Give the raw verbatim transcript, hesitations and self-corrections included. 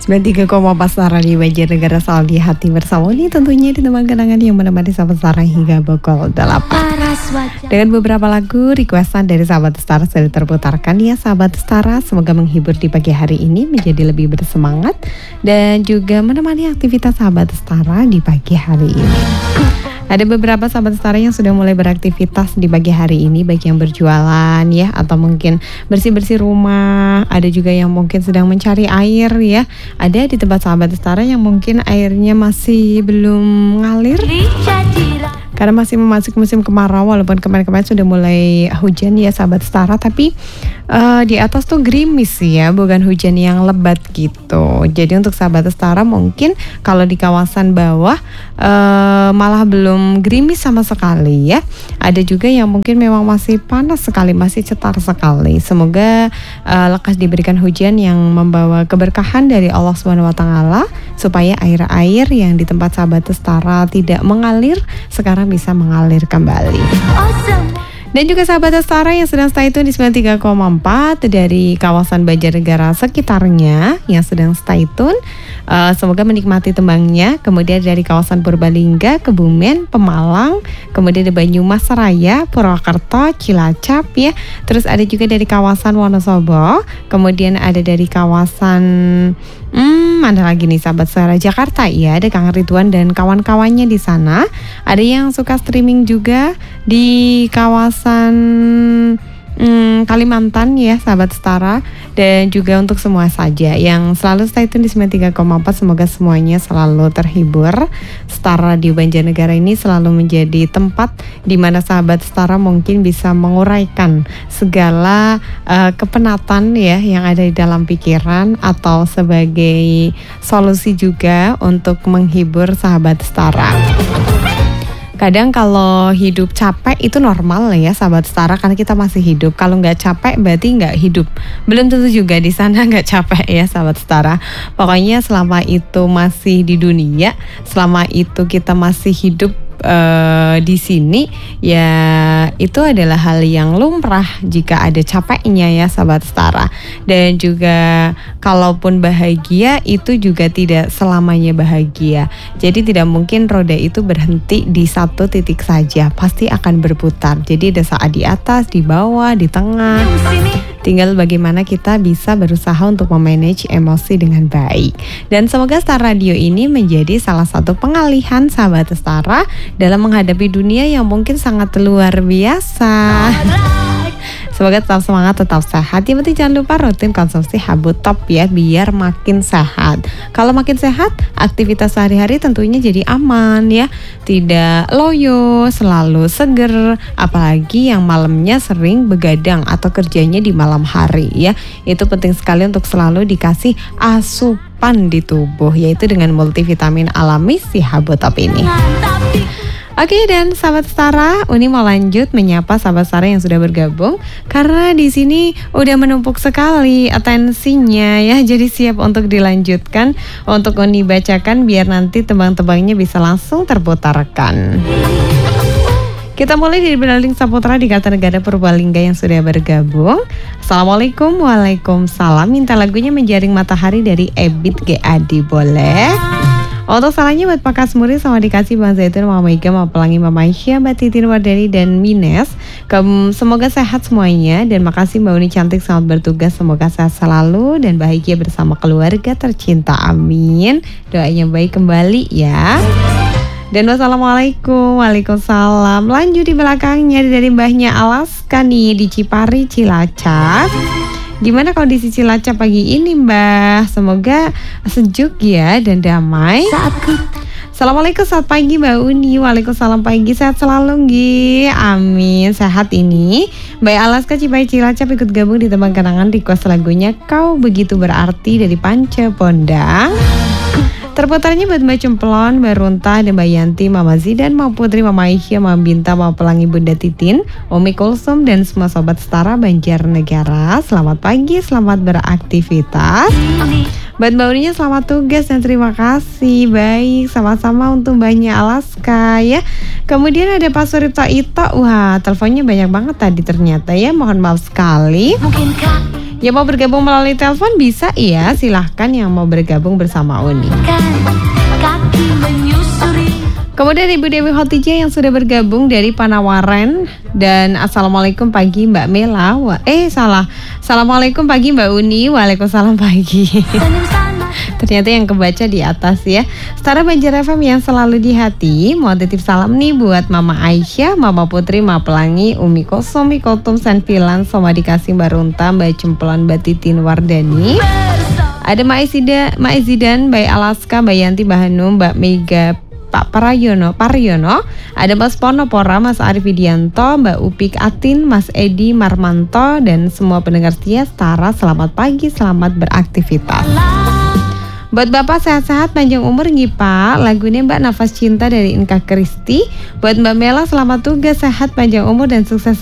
sembilan puluh tiga koma empat Setara di Banjarnegara, selalu di hati bersama ini tentunya di teman kenangan yang menemani sahabat Setara hingga pukul delapan. Dengan beberapa lagu requestan dari sahabat Setara sudah terputarkan ya sahabat Setara. Semoga menghibur di pagi hari ini, menjadi lebih bersemangat dan juga menemani aktivitas sahabat Setara di pagi hari ini. Ada beberapa sahabat Setara yang sudah mulai beraktivitas di pagi hari ini, baik yang berjualan ya, atau mungkin bersih-bersih rumah. Ada juga yang mungkin sedang mencari air ya. Ada di tempat sahabat Setara yang mungkin airnya masih belum mengalir karena masih memasuki musim kemarau, walaupun kemarin-kemarin sudah mulai hujan ya sahabat Setara, tapi uh, di atas tuh gerimis ya, bukan hujan yang lebat gitu. Jadi untuk sahabat Setara mungkin kalau di kawasan bawah uh, malah belum gerimis sama sekali ya. Ada juga yang mungkin memang masih panas sekali, masih cetar sekali. Semoga uh, lekas diberikan hujan yang membawa keberkahan dari Allah subhanahu wa taala, supaya air-air yang di tempat sahabat Setara tidak mengalir sekarang bisa mengalir kembali. Dan juga sahabat Setara yang sedang stay tune di sembilan puluh tiga koma empat dari kawasan Banjarnegara sekitarnya yang sedang stay tune, uh, semoga menikmati tembangnya. Kemudian dari kawasan Purbalingga, Kebumen, Pemalang, kemudian di Banyumas Raya, Purwokerto, Cilacap ya. Terus ada juga dari kawasan Wonosobo, kemudian ada dari kawasan Hmm, mana lagi nih sahabat Setara Jakarta ya, ada Kang Ridwan dan kawan-kawannya di sana. Ada yang suka streaming juga di kawasan hmm, Kalimantan ya sahabat Setara, dan juga untuk semua saja yang selalu stay tune di sembilan puluh tiga koma empat, semoga semuanya selalu terhibur. Setara di Banjarnegara ini selalu menjadi tempat di mana sahabat Setara mungkin bisa menguraikan segala uh, kepenatan ya yang ada di dalam pikiran, atau sebagai solusi juga untuk menghibur sahabat Setara. Kadang kalau hidup capek itu normal ya sahabat Setara, karena kita masih hidup. Kalau nggak capek berarti nggak hidup. Belum tentu juga di sana nggak capek ya sahabat Setara. Pokoknya selama itu masih di dunia, selama itu kita masih hidup Uh, di sini ya, itu adalah hal yang lumrah jika ada capeknya ya sahabat Setara. Dan juga kalaupun bahagia itu juga tidak selamanya bahagia. Jadi tidak mungkin roda itu berhenti di satu titik saja, pasti akan berputar. Jadi ada saat di atas, di bawah, di tengah. Tinggal bagaimana kita bisa berusaha untuk memanage emosi dengan baik. Dan semoga Setara Radio ini menjadi salah satu pengalihan sahabat Setara dalam menghadapi dunia yang mungkin sangat luar biasa. Semoga tetap semangat, tetap sehat. Yang penting jangan lupa rutin konsumsi Habu Top ya, biar makin sehat. Kalau makin sehat, aktivitas sehari-hari tentunya jadi aman ya. Tidak loyo, selalu seger. Apalagi yang malamnya sering begadang atau kerjanya di malam hari ya. Itu penting sekali untuk selalu dikasih asupan di tubuh, yaitu dengan multivitamin alami si Habu Top ini. Oke, dan sahabat Setara, Uni mau lanjut menyapa sahabat Setara yang sudah bergabung, karena di sini udah menumpuk sekali atensinya ya. Jadi siap untuk dilanjutkan, untuk Uni bacakan biar nanti tembang-tembangnya bisa langsung terputarkan. Kita mulai dari Belaling Saputra di Kartanegara Purbalingga yang sudah bergabung. Assalamualaikum, waalaikumsalam. Minta lagunya Menjaring Matahari dari Ebit G Adi, boleh? Untuk salahnya buat Pak Kasmuri sama dikasih Bang Zaitun, Mama Ika, Mama Pelangi, Mama Aisyah, Mbak Titin Wardani dan Mines. Kem- Semoga sehat semuanya, dan makasih Mbak Uni cantik selamat bertugas. Semoga sehat selalu dan bahagia bersama keluarga tercinta. Amin. Doanya baik kembali ya. Dan wassalamualaikum, waalaikumsalam. Lanjut di belakangnya dari Mbahnya Alaska nih di Cipari, Cilacap. Gimana kalau di Cilacap pagi ini Mbah? Semoga sejuk ya dan damai. Assalamualaikum, selamat pagi Mbak Uni. Waalaikumsalam pagi, sehat selalu nggih. Amin, sehat ini. Mbak Alaska Cipari Cilacap ikut gabung di tembang kenangan request lagunya Kau Begitu Berarti dari Panca Pondang. Terputarnya buat Mbak Cemplon, Mbak Runta, dan Mbak Yanti, Mama Zidan, Mama Putri, Mama Aisyah, Mama Binta, Mama Pelangi, Bunda Titin, Umi Kulsum, dan semua sobat Setara Banjarnegara. Selamat pagi, selamat beraktivitas. Buat Mbak Uninya selamat tugas dan terima kasih. Baik, sama-sama untuk Mbaknya Alaska ya. Kemudian ada Pak Suripto Ito. Wah, teleponnya banyak banget tadi ternyata ya. Mohon maaf sekali. Yang mau bergabung melalui telepon bisa ya. Silahkan yang mau bergabung bersama Uni. Kemudian Ibu Dewi Hotija yang sudah bergabung dari Panawaren. Dan Assalamualaikum pagi Mbak Mela. Wah, Eh salah Assalamualaikum pagi Mbak Uni. Waalaikumsalam pagi. Ternyata yang kebaca di atas ya. Setara Banjar F M yang selalu di hati. Mau titip salam nih buat Mama Aisyah, Mama Putri, Mama Pelangi, Umi Kosom, Mikotum, Sanfilan, Soma Dikasih, Mbak Runta, Mbak Cempelan, Mbak Titin Wardani. Ada Mbak Izida, Mbak Izidan, Mbak Alaska, Mbak Yanti, Mbak Hanum, Mbak Mega, Pak Parayono, Paryono, ada Mas Ponopora, Mas Arif Widianto, Mbak Upik Atin, Mas Edi Marmanto, dan semua pendengar setia Setara. Selamat pagi, selamat beraktivitas. Buat Bapak sehat-sehat, panjang umur nggih Pak. Lagunya Mbak Nafas Cinta dari Inka Kristi. Buat Mbak Mela selamat tugas, sehat, panjang umur dan sukses